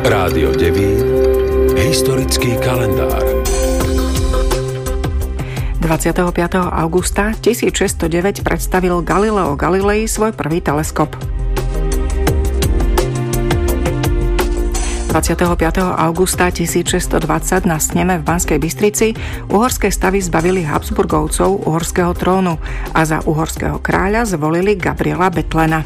Rádio Devín. Historický kalendár. 25. augusta 1609 predstavil Galileo Galilei svoj prvý teleskop. 25. augusta 1620 na sneme v Banskej Bystrici uhorské stavy zbavili Habsburgovcov uhorského trónu a za uhorského kráľa zvolili Gabriela Bethlena.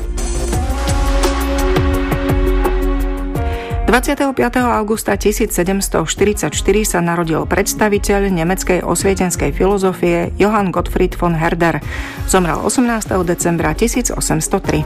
25. augusta 1744 sa narodil predstaviteľ nemeckej osvietenskej filozofie Johann Gottfried von Herder. Zomrel 18. decembra 1803.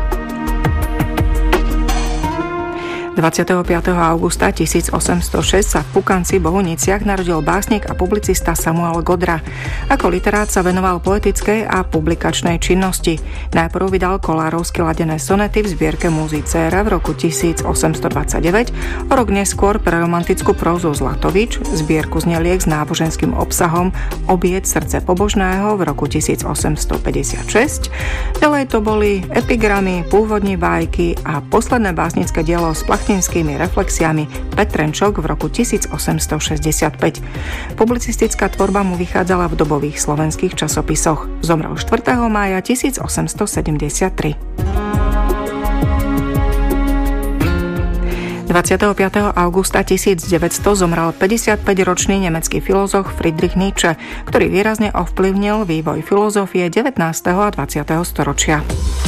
25. augusta 1806 sa v Pukanci Bohuniciach narodil básnik a publicista Samuel Godra. Ako literát sa venoval poetickej a publikačnej činnosti. Najprv vydal kolárovsky ladené sonety v zbierke Muzicéra v roku 1829, o rok neskôr pre romantickú prózu Zlatovič, zbierku zneliek s náboženským obsahom Obieť srdce pobožného v roku 1856. Ďalej to boli epigramy, pôvodní bájky a posledné básnické dielo s plachtinskými reflexiami Petrenčok v roku 1865. Publicistická tvorba mu vychádzala v dobových slovenských časopisoch. Zomrel 4. mája 1873. 25. augusta 1900 zomrel 55-ročný nemecký filozof Friedrich Nietzsche, ktorý výrazne ovplyvnil vývoj filozofie 19. a 20. storočia.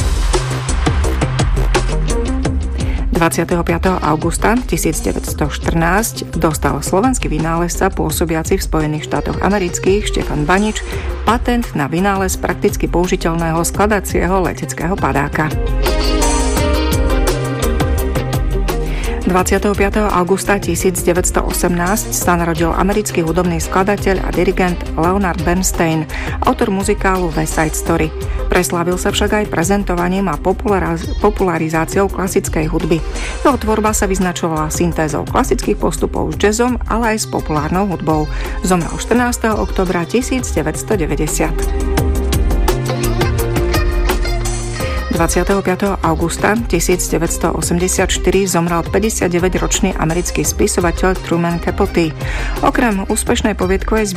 25. augusta 1914 dostal slovenský vynálezca pôsobiaci v Spojených štátoch amerických Štefan Banič patent na vynález prakticky použiteľného skladacieho leteckého padáka. 25. augusta 1918 sa narodil americký hudobný skladateľ a dirigent Leonard Bernstein, autor muzikálu West Side Story. Preslávil sa však aj prezentovaním a popularizáciou klasickej hudby. Jeho tvorba sa vyznačovala syntézou klasických postupov s jazzom, ale aj s populárnou hudbou. Zomrel 14. októbra 1990. 25. augusta 1984 zomrel 59-ročný americký spisovateľ Truman Capote. Okrem úspešnej poviedkovej